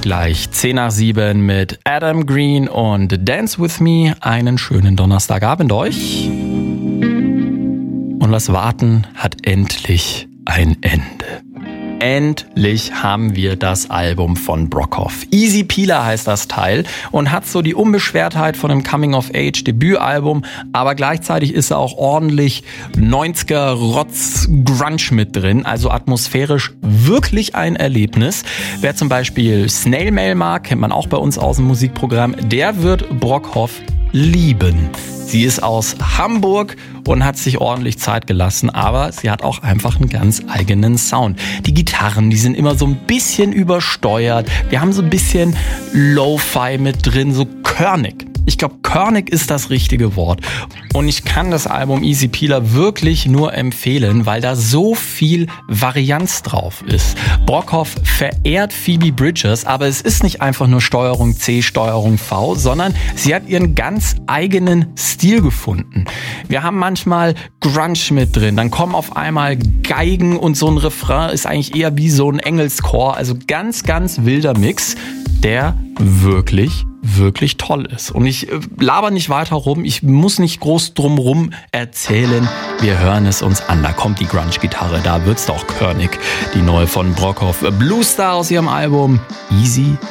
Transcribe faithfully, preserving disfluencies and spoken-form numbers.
Gleich zehn nach sieben mit Adam Green und Dance With Me. Einen schönen Donnerstagabend euch. Und das Warten hat endlich ein Ende. Endlich haben wir das Album von Brockhoff. Easy Peeler heißt das Teil und hat so die Unbeschwertheit von einem Coming-of-Age-Debütalbum, aber gleichzeitig ist er auch ordentlich neunziger-Rotz-Grunge mit drin, also atmosphärisch wirklich ein Erlebnis. Wer zum Beispiel Snail Mail mag, kennt man auch bei uns aus dem Musikprogramm, der wird Brockhoff lieben. Sie ist aus Hamburg und hat sich ordentlich Zeit gelassen, aber sie hat auch einfach einen ganz eigenen Sound. Die Gitarren, die sind immer so ein bisschen übersteuert. Wir haben so ein bisschen Lo-Fi mit drin, so körnig. Ich glaube, körnig ist das richtige Wort. Und ich kann das Album Easy Peeler wirklich nur empfehlen, weil da so viel Varianz drauf ist. Brockhoff verehrt Phoebe Bridgers, aber es ist nicht einfach nur Steuerung C, Steuerung V, sondern sie hat ihren ganz eigenen Stil gefunden. Wir haben manchmal Grunge mit drin, dann kommen auf einmal Geigen und so ein Refrain ist eigentlich eher wie so ein Engelschor. Also ganz, ganz wilder Mix, der wirklich wirklich toll ist. Und ich äh, laber nicht weiter rum, ich muss nicht groß drumrum erzählen, wir hören es uns an. Da kommt die Grunge-Gitarre, da wird's doch körnig. Die neue von Brockhoff, Blue Star aus ihrem Album Easy